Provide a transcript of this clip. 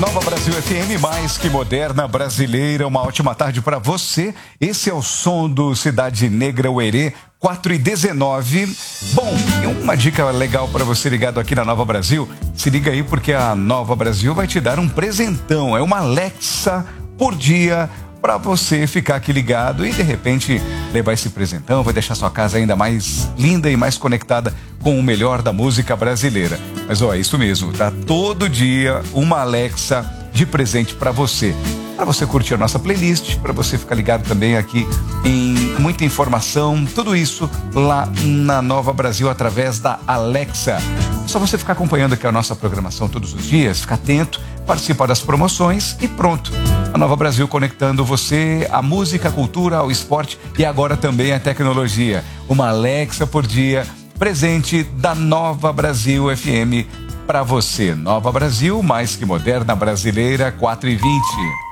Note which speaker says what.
Speaker 1: Nova Brasil FM, mais que moderna, brasileira, uma ótima tarde para você. Esse é o som do Cidade Negra Uerê, 4h19. Bom, e uma dica legal para você ligado aqui na Nova Brasil, se liga aí porque a Nova Brasil vai te dar um presentão, é uma Alexa por dia para você ficar aqui ligado e de repente levar esse presentão, vai deixar sua casa ainda mais linda e mais conectada com o melhor da música brasileira. Mas ó, é isso mesmo, tá? Todo dia uma Alexa de presente para você curtir a nossa playlist, para você ficar ligado também aqui em muita informação, tudo isso lá na Nova Brasil através da Alexa. É só você ficar acompanhando aqui a nossa programação todos os dias, ficar atento, participar das promoções e pronto. A Nova Brasil conectando você à música, à cultura, ao esporte e agora também à tecnologia. Uma Alexa por dia, presente da Nova Brasil FM para você. Nova Brasil, mais que moderna, brasileira, 4h20.